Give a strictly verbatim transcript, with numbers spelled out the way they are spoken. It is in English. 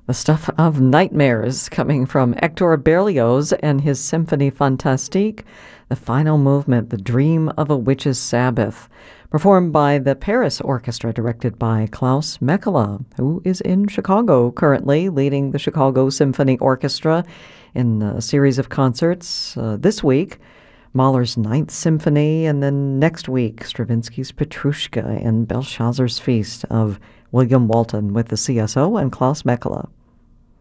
The Stuff of Nightmares, coming from Hector Berlioz and his Symphonie Fantastique, the final movement, The Dream of a Witch's Sabbath, performed by the Paris Orchestra, directed by Klaus Mekela, who is in Chicago currently, leading the Chicago Symphony Orchestra in a series of concerts uh, this week. Mahler's Ninth Symphony, and then next week, Stravinsky's Petrushka and Belshazzar's Feast of William Walton with the C S O and Klaus Mekela.